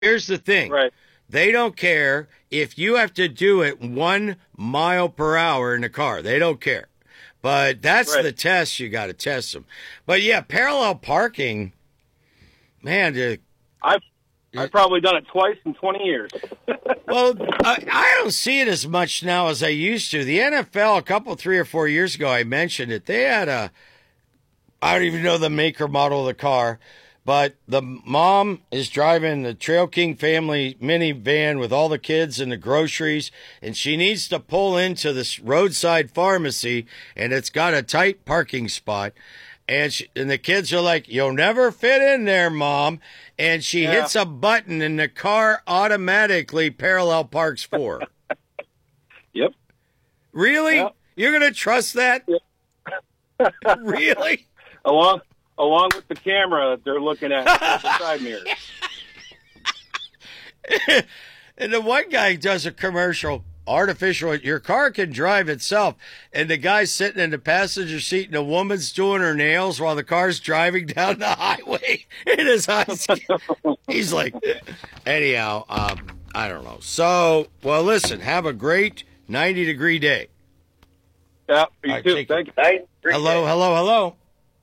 Here's the thing. Right. They don't care if you have to do it 1 mile per hour in the car. They don't care. But that's Right. the test. You got to test them. But yeah, parallel parking, man. I've probably done it twice in 20 years. Well, I don't see it as much now as I used to. The NFL, 3 or 4 years ago, I mentioned it. They had I don't even know the make or model of the car, but the mom is driving the Trail King family minivan with all the kids and the groceries, and she needs to pull into this roadside pharmacy, and it's got a tight parking spot. And the kids are like, "You'll never fit in there, Mom." And she hits a button, and the car automatically parallel parks for her. Yep. Really? Yep. You're going to trust that? Yep. Really? Along with the camera that they're looking at the side mirror. And the one guy does a commercial, artificial, your car can drive itself, and the guy's sitting in the passenger seat and the woman's doing her nails while the car's driving down the highway in his eyes. He's like, anyhow, I don't know. So, well, listen, have a great 90-degree day. Yeah, you right, too. Thank you. Hello.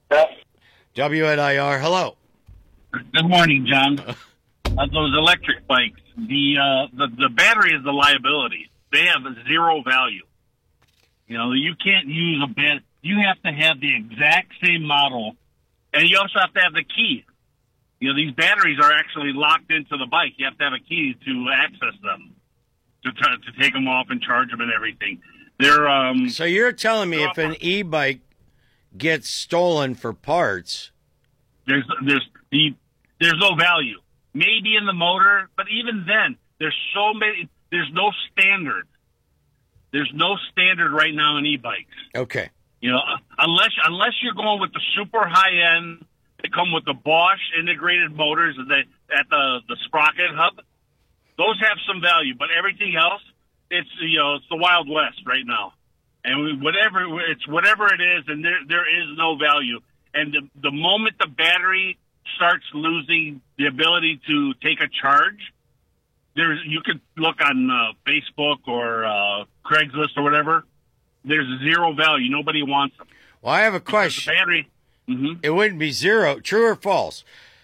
WNIR, hello. Good morning, John. Those electric bikes, the battery is the liability. They have zero value. You know, you can't use a bit. You have to have the exact same model, and you also have to have the key. You know, these batteries are actually locked into the bike. You have to have a key to access them, to take them off and charge them and everything. They're So you're telling me if an e-bike gets stolen for parts, there's no value. Maybe in the motor, but even then, there's so many. There's no standard. There's no standard right now in e-bikes. okay. You know, unless you're going with the super high end, they come with the Bosch integrated motors at the sprocket hub. Those have some value, but everything else, it's the Wild West right now, and whatever it is, and there is no value. And the moment the battery starts losing the ability to take a charge, you could look on Facebook or Craigslist or whatever. There's zero value. Nobody wants them. Well, I have a question. The battery. Mm-hmm. It wouldn't be zero. True or false?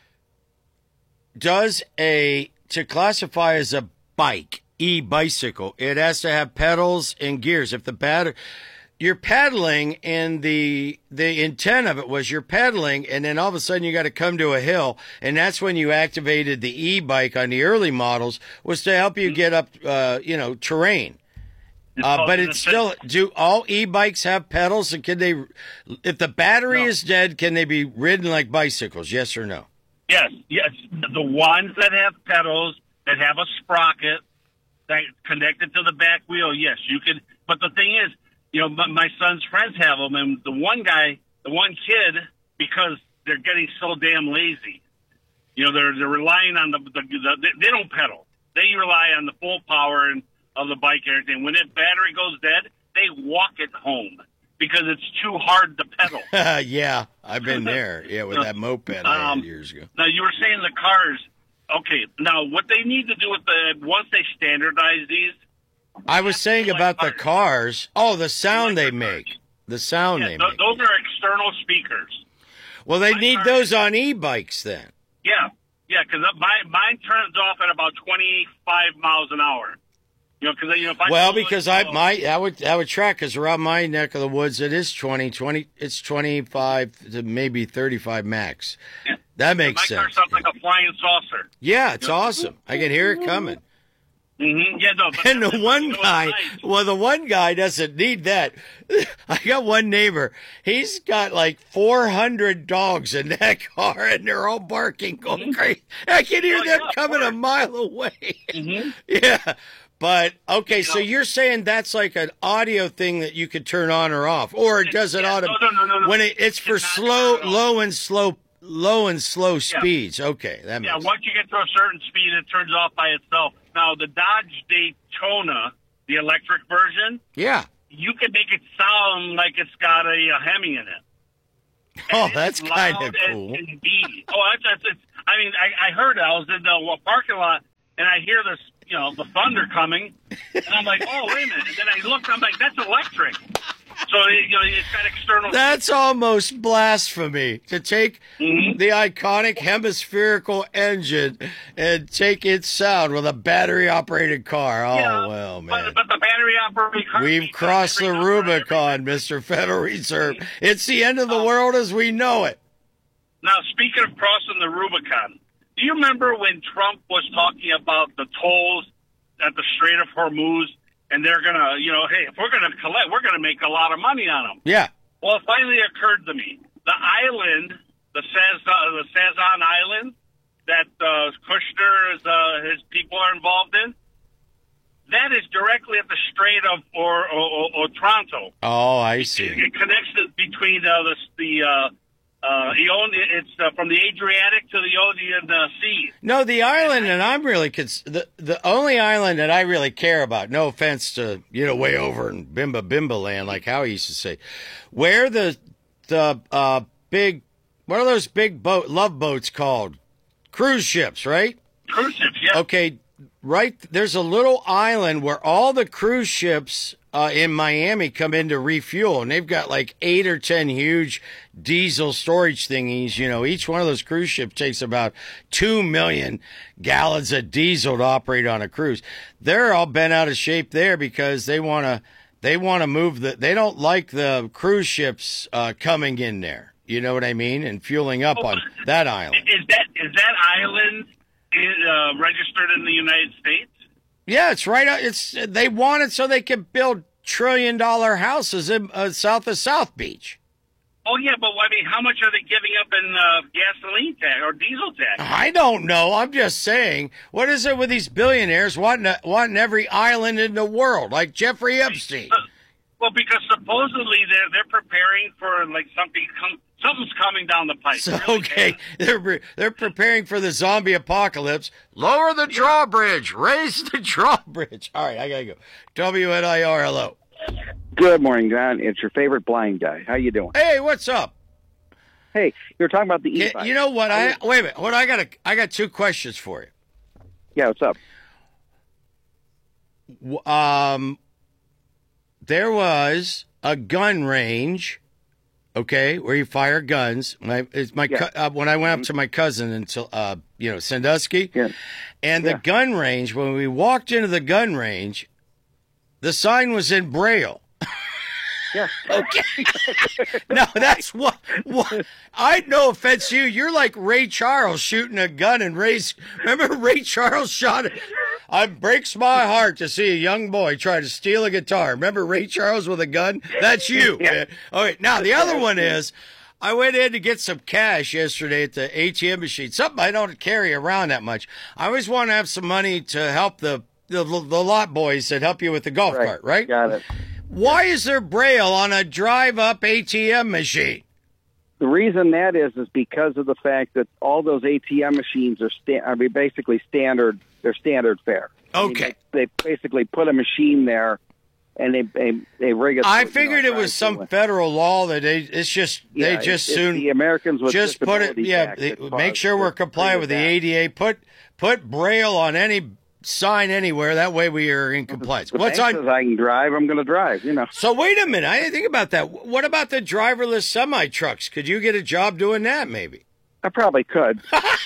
To classify as a bike, e-bicycle, it has to have pedals and gears. If the battery, you're pedaling, and the intent of it was you're pedaling, and then all of a sudden you got to come to a hill, and that's when you activated the e-bike on the early models, was to help you get up, terrain. But it's still, do all e-bikes have pedals? And if the battery is dead, can they be ridden like bicycles? Yes or no? Yes. The ones that have pedals, that have a sprocket, that connected to the back wheel, yes, you can. But the thing is, my son's friends have them, and the one kid, because they're getting so damn lazy, they're relying on they don't pedal. They rely on the full power of the bike and everything. When that battery goes dead, they walk it home because it's too hard to pedal. Yeah, I've been there. Yeah, with that moped I had years ago. Now, you were saying the cars. Okay, now what they need to do once they standardize these. I was saying about the cars. Oh, the sound they make. The sound they make. Those are external speakers. Well, they need those on e-bikes then. Yeah, because mine turns off at about 25 miles an hour. Because I would track, because around my neck of the woods it is 20, it's 25 to maybe 35 max. Yeah. That makes my sense. car sounds like a flying saucer. Yeah, it's awesome. I can hear it coming. Mm-hmm. Yeah, no. But And the one guy doesn't need that. I got one neighbor. He's got like 400 dogs in that car, and they're all barking, going crazy. I can hear them coming a mile away. Mm-hmm. Yeah. But, okay, so you're saying that's like an audio thing that you could turn on or off, or it does it automatically? No. When it's for low and slow speeds. Okay, that makes sense. Once you get to a certain speed, it turns off by itself. Now, the Dodge Daytona, the electric version, you can make it sound like it's got a Hemi in it. Oh, that's kind of cool. I mean, I heard it. I was in the parking lot, and I hear this, the thunder coming, and I'm like, oh, wait a minute. And then I looked, I'm like, that's electric. So, it's got external. That's almost blasphemy to take the iconic hemispherical engine and take its sound with a battery-operated car. Oh, Yeah, well, man. But the battery-operated car. We've crossed the Rubicon, Mr. Federal Reserve. It's the end of the world as we know it. Now, speaking of crossing the Rubicon, do you remember when Trump was talking about the tolls at the Strait of Hormuz? And they're going to, hey, if we're going to collect, we're going to make a lot of money on them. Yeah. Well, it finally occurred to me. The island, the Sazon Island, that Kushner, his people are involved in, that is directly at the Strait of Otranto. Oh, I see. It connects it between it's from the Adriatic to the Ionian Sea. No, the island, and I'm really the only island that I really care about. No offense to way over in Bimba land, like Howie used to say, where the big, what are those big love boats called? Cruise ships, right? Cruise ships, yeah. Okay, right. There's a little island where all the cruise ships in Miami come in to refuel, and they've got like 8 or 10 huge diesel storage thingies. Each one of those cruise ships takes about 2 million gallons of diesel to operate on a cruise. They're all bent out of shape there because they want to move they don't like the cruise ships coming in there. You know what I mean? And fueling up on that island. Is that island registered in the United States? Yeah, it's right. They want it so they can build trillion-dollar houses in south of South Beach. Oh yeah, but I mean, how much are they giving up in gasoline tax or diesel tax? I don't know. I'm just saying. What is it with these billionaires wanting every island in the world, like Jeffrey Epstein? Well, because supposedly they're preparing for like something's coming down the pipe. So, okay, they're preparing for the zombie apocalypse. Lower the drawbridge. Raise the drawbridge. All right, I gotta go. WNIR, hello. Good morning, John. It's your favorite blind guy. How you doing? Hey, what's up? Hey, you were talking about the e-bike. You know what? Wait a minute. I got 2 questions for you. Yeah, what's up? There was a gun range, okay, where you fire guns. When I went up to my cousin until Sandusky, and the gun range. When we walked into the gun range, the sign was in Braille. Yeah. Okay. No, that's what. No offense to you. You're like Ray Charles shooting a gun and remember Ray Charles shot it? It breaks my heart to see a young boy try to steal a guitar. Remember Ray Charles with a gun? That's you. Man. All right. Now, the other one is, I went in to get some cash yesterday at the ATM machine, something I don't carry around that much. I always want to have some money to help the lot boys that help you with the golf cart, right? Got it. Why is there Braille on a drive-up ATM machine? The reason that is because of the fact that all those ATM machines are basically standard. They're standard fare. Okay. I mean, they basically put a machine there, and they rig it. I figured it was some federal law that the Americans with just put it. Yeah, make sure we're compliant with the ADA. Put Braille on any sign anywhere. That way we are in compliance. What's on? Says I can drive. I'm going to drive. So wait a minute. I didn't think about that. What about the driverless semi trucks? Could you get a job doing that? Maybe. I probably could.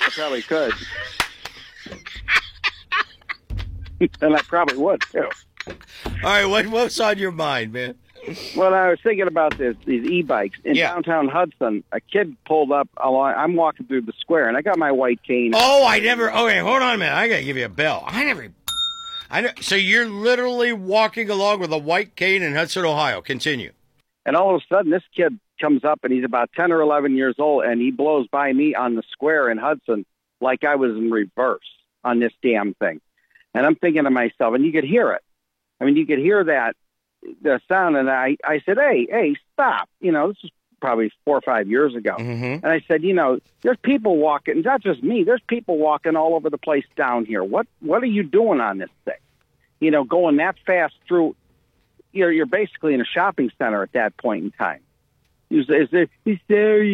And I probably would too. All right, what's on your mind, man? Well, I was thinking about these e-bikes in downtown Hudson. A kid pulled up along. I'm walking through the square, and I got my white cane. Okay, hold on a minute. I gotta give you a bell. So you're literally walking along with a white cane in Hudson, Ohio. Continue. And all of a sudden, this kid comes up, and he's about 10 or 11 years old, and he blows by me on the square in Hudson like I was in reverse on this damn thing. And I'm thinking to myself, and you could hear it. I mean, you could hear the sound, and I said, hey, stop. This is probably 4 or 5 years ago. Mm-hmm. And I said, there's people walking, not just me, there's people walking all over the place down here. What are you doing on this thing? Going that fast through, you're basically in a shopping center at that point in time. He's sorry,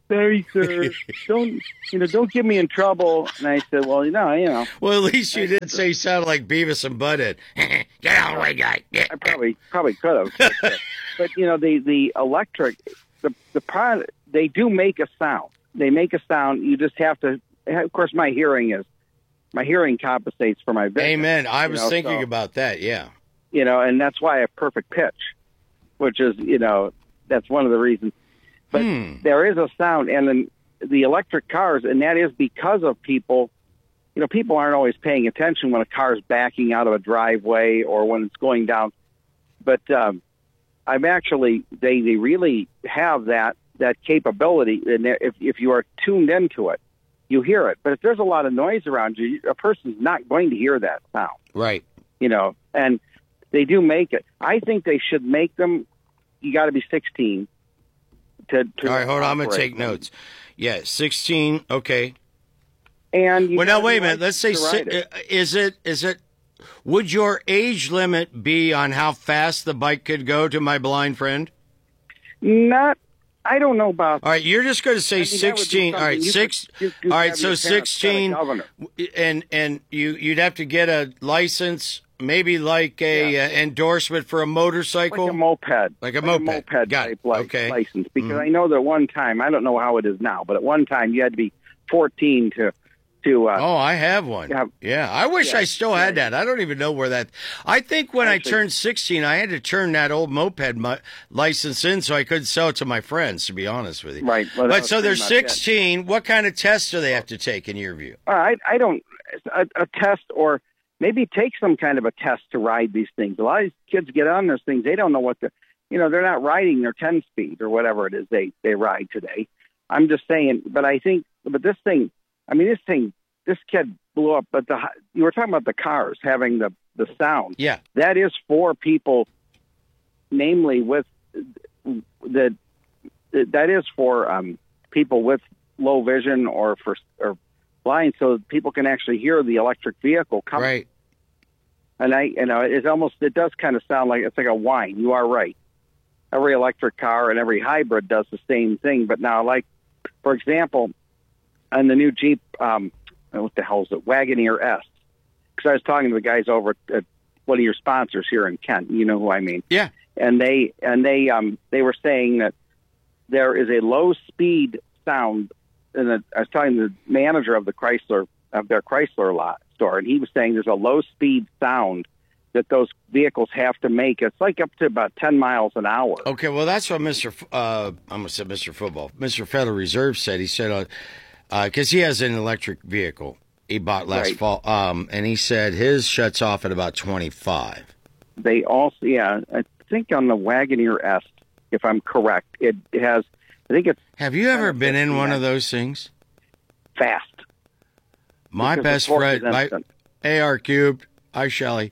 sorry, sir. Don't get me in trouble. And I said, well, Well, at least you didn't say you sounded like Beavis and Butthead. Get out of the way, guy. I probably could have. But the electric, the product, they do make a sound. They make a sound. You just have to. Of course, my hearing compensates for my vision. Amen. I was thinking about that. Yeah. And that's why I have perfect pitch, which is that's one of the reasons. But there is a sound, and then the electric cars, and that is because of people. People aren't always paying attention when a car's backing out of a driveway or when it's going down. But I'm actually, they really have that capability, and if you are tuned into it, you hear it. But if there's a lot of noise around you, a person's not going to hear that sound. Right. And they do make it. I think they should make them. You got to be 16. All right, hold on. I'm going to take notes. Yeah, 16. Okay. And now wait a minute. Let's say is it? Would your age limit be on how fast the bike could go? To my blind friend. I don't know about. All right, you're just going to say 16. All right, all right, so 16, and you'd have to get a license, maybe like a endorsement for a motorcycle, like a moped, like a moped type license. Because I know that one time, I don't know how it is now, but at one time you had to be 14 to. I have one. Yeah, I wish I still had that. I don't even know where that. I think when I turned 16, I had to turn that old moped license in so I could sell it to my friends. To be honest with you, right? But so they're 16. What kind of tests do they have to take in your view? I don't a test, or maybe take some kind of a test to ride these things. A lot of these kids get on those things. They don't know what they're not riding their 10 speed or whatever it is they ride today. I'm just saying. But I think, this thing. I mean, this kid blew up, but you were talking about the cars having the sound. Yeah. That is for people, namely with that is for people with low vision or blind, so people can actually hear the electric vehicle coming. Right. And it does kind of sound like it's like a whine. You are right. Every electric car and every hybrid does the same thing, but now, like, for example, on the new Jeep, what the hell is it? Wagoneer S. Because I was talking to the guys over at one of your sponsors here in Kent. You know who I mean? Yeah. And they were saying that there is a low speed sound. And I was talking to the manager of their Chrysler lot store, and he was saying there's a low speed sound that those vehicles have to make. It's like up to about 10 miles an hour. Okay, well, that's what Mr. Federal Reserve said. He said, because he has an electric vehicle he bought last fall, and he said his shuts off at about 25. They also, I think on the Wagoneer S, if I'm correct, it has, I think it's... Have you ever been in one of those things? Fast. My best friend, AR Cubed, hi, Shelley.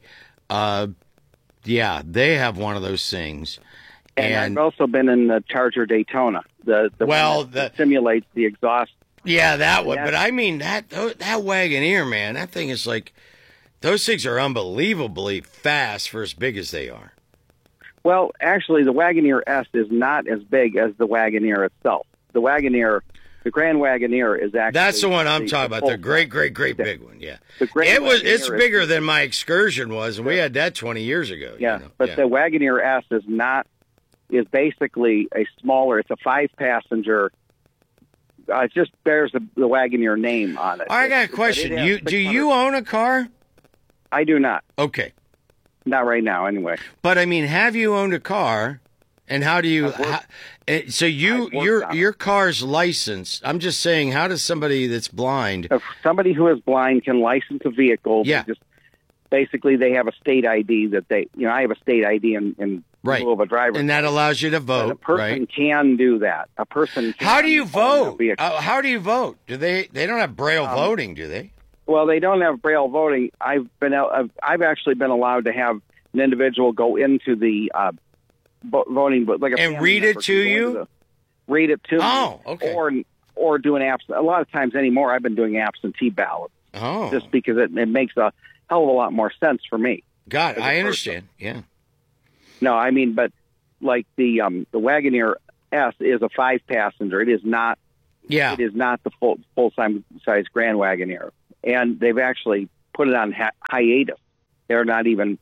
They have one of those things. And I've also been in the Charger Daytona, the one that simulates the exhaust. Yeah, that one. But I mean, that Wagoneer, man, that thing is like, those things are unbelievably fast for as big as they are. Well, actually, the Wagoneer S is not as big as the Wagoneer itself. The Grand Wagoneer is actually... That's the one I'm talking about, the great big one, yeah. It's bigger than my Excursion was, and we had that 20 years ago. Yeah, but the Wagoneer S is basically a smaller, it's a 5-passenger... it just bears the Wagoneer name on it. I got a question. Do you own a car? I do not. Okay. Not right now, anyway. But I mean, have you owned a car? And how do you? So your car's licensed. I'm just saying, how does somebody that's blind? If somebody who is blind can license a vehicle. Yeah. Basically, they have a state ID that I have a state ID in lieu of a driver, and that allows you to vote. A person can do that. A person. How do you vote? How do you vote? Do they? They don't have Braille voting, do they? Well, they don't have Braille voting. I've actually been allowed to have an individual go into the voting, but like and read it to you. Read it to me. Oh, okay. Or do an absentee. A lot of times anymore, I've been doing absentee ballots. Oh, just because it makes a hell of a lot more sense for me. God, I understand. Yeah. No, I mean, but like the Wagoneer S is a 5-passenger. It is not Yeah. It is not the full-size Grand Wagoneer. And they've actually put it on hiatus. They're not even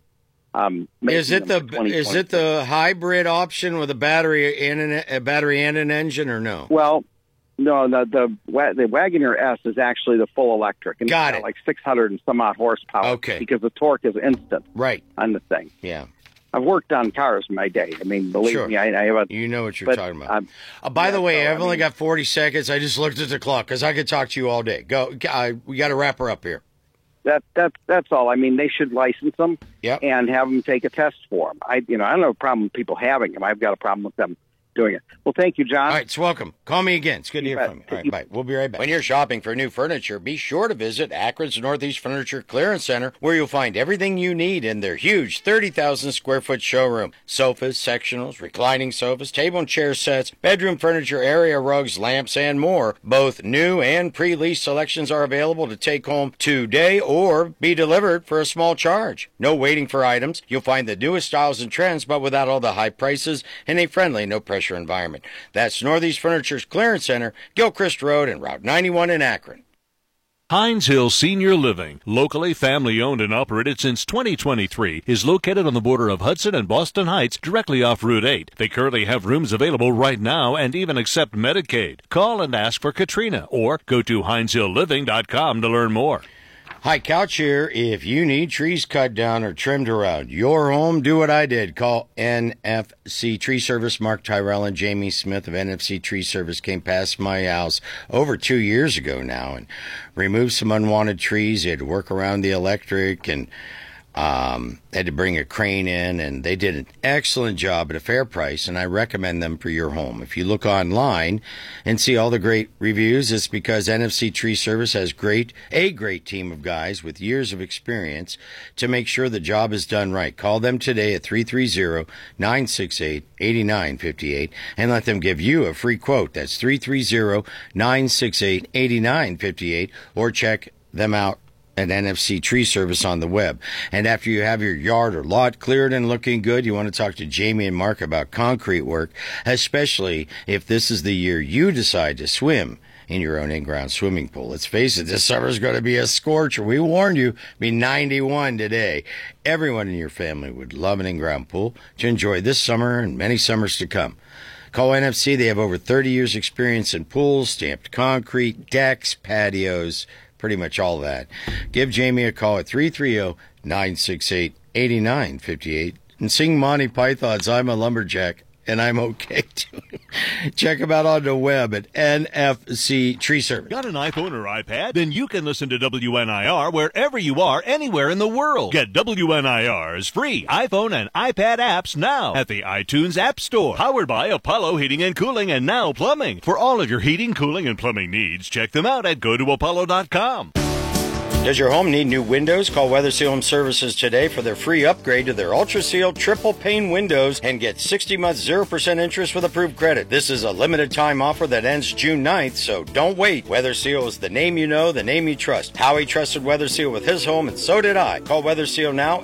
is it the hybrid option with a battery and an engine, or no? Well, no. The Wagoneer S is actually the full electric, and Got it's it. like 600 and some odd horsepower. Okay. Because the torque is instant. Right. On the thing. Yeah. I've worked on cars in my day. I mean, believe Sure. me, I have a. You know what you're talking about. By yeah, the way, so, I've only got 40 seconds. I just looked at the clock because I could talk to you all day. Go. We got to wrap her up here. That's all. I mean, they should license them Yep. and have them take a test for them. I don't have a problem with people having them. I've got a problem with them doing it. Well, thank you, John. All right, it's welcome. Call me again. It's good to hear from you. All right, bye. We'll be right back. When you're shopping for new furniture, be sure to visit Akron's Northeast Furniture Clearance Center, where you'll find everything you need in their huge 30,000 square foot showroom. Sofas, sectionals, reclining sofas, table and chair sets, bedroom furniture, area rugs, lamps, and more. Both new and pre-leased selections are available to take home today or be delivered for a small charge. No waiting for items. You'll find the newest styles and trends, but without all the high prices in a friendly, no-pressure environment. That's Northeast Furniture's Clearance Center, Gilchrist Road and Route 91 in Akron. Hines Hill Senior Living, locally family-owned and operated since 2023, is located on the border of Hudson and Boston Heights, directly off Route 8. They currently have rooms available right now and even accept Medicaid. Call and ask for Katrina or go to HinesHillLiving.com to learn more. Hi, Couch here. If you need trees cut down or trimmed around your home, do what I did. Call NFC Tree Service. Mark Tyrell and Jamie Smith of NFC Tree Service came past my house over 2 years ago now and removed some unwanted trees. They had to work around the electric and had to bring a crane in, and they did an excellent job at a fair price, and I recommend them for your home. If you look online and see all the great reviews, it's because NFC Tree Service has a great team of guys with years of experience to make sure the job is done right. Call them today at 330-968-8958 and let them give you a free quote. That's 330-968-8958, or check them out at NFC Tree Service on the web. And after you have your yard or lot cleared and looking good, you want to talk to Jamie and Mark about concrete work, especially if this is the year you decide to swim in your own in-ground swimming pool. Let's face it, this summer's going to be a scorcher. We warned you, be 91 today. Everyone in your family would love an in-ground pool to enjoy this summer and many summers to come. Call NFC. They have over 30 years experience in pools, stamped concrete, decks, patios, pretty much all that. Give Jamie a call at 330-968-8958 and sing Monty Python's I'm a Lumberjack and I'm okay too. Check them out on the web at NFC Tree Service. Got an iPhone or iPad? Then you can listen to WNIR wherever you are, anywhere in the world. Get WNIR's free iPhone and iPad apps now at the iTunes App Store. Powered by Apollo Heating and Cooling and Now Plumbing. For all of your heating, cooling, and plumbing needs, check them out at gotoapollo.com. Does your home need new windows? Call Weather Seal Home Services today for their free upgrade to their Ultra Seal triple pane windows and get 60 months 0% interest with approved credit. This is a limited time offer that ends June 9th, so don't wait. Weather Seal is the name you know, the name you trust. Howie trusted Weather Seal with his home, and so did I. Call Weather Seal now,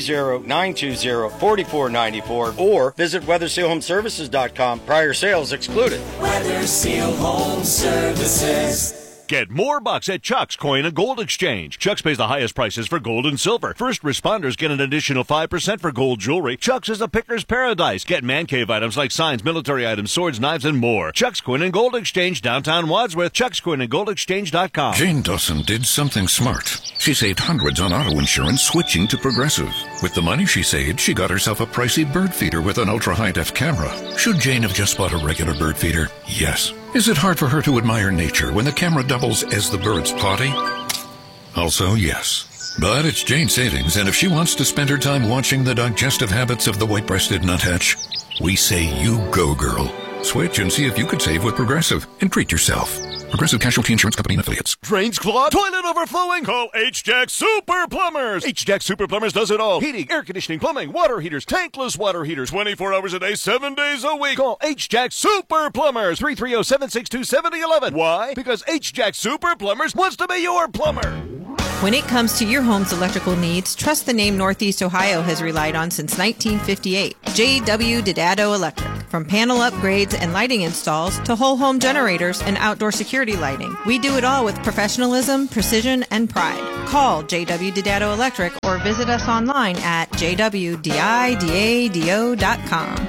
330-920-4494, or visit WeatherSealHomeServices.com. Prior sales excluded. Weather Seal Home Services. Get more bucks at Chuck's Coin and Gold Exchange. Chuck's pays the highest prices for gold and silver. First responders get an additional 5% for gold jewelry. Chuck's is a picker's paradise. Get man cave items like signs, military items, swords, knives, and more. Chuck's Coin and Gold Exchange, downtown Wadsworth. Chuck'sCoinandGoldExchange.com. Jane Dawson did something smart. She saved hundreds on auto insurance switching to Progressive. With the money she saved, she got herself a pricey bird feeder with an ultra-high-def camera. Should Jane have just bought a regular bird feeder? Yes. Is it hard for her to admire nature when the camera doubles as the bird's potty? Also, yes. But it's Jane's savings, and if she wants to spend her time watching the digestive habits of the white-breasted nuthatch, we say you go, girl. Switch and see if you could save with Progressive and treat yourself. Progressive Casualty Insurance Company and Affiliates. Drains clogged? Toilet overflowing? Call H-Jack Super Plumbers. H-Jack Super Plumbers does it all. Heating, air conditioning, plumbing, water heaters, tankless water heaters, 24 hours a day, 7 days a week. Call H-Jack Super Plumbers, 330-762-7011. Why? Because H-Jack Super Plumbers wants to be your plumber. When it comes to your home's electrical needs, trust the name Northeast Ohio has relied on since 1958. J.W. Didado Electric. From panel upgrades and lighting installs to whole home generators and outdoor security lighting, we do it all with professionalism, precision, and pride. Call J.W. Didado Electric or visit us online at jwdidado.com.